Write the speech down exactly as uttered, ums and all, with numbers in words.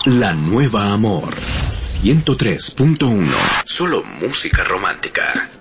La Nueva Amor ciento tres punto uno. Solo música romántica.